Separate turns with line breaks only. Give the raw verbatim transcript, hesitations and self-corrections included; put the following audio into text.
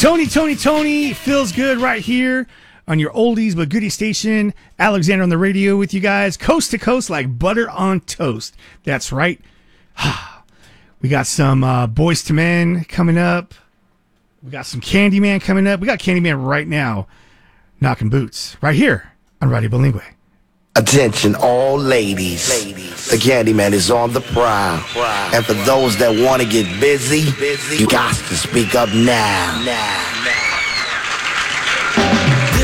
Tony, Tony, Tony feels good right here on your oldies but goodie station. Alexander on the radio with you guys, coast to coast like butter on toast. That's right. We got some uh, Boys to Men coming up. We got some Candyman coming up. We got Candyman right now, knocking boots right here on Radio Bilingue.
Attention all ladies, the Candyman is on the prowl. And for those that want to get busy, you got to speak up now.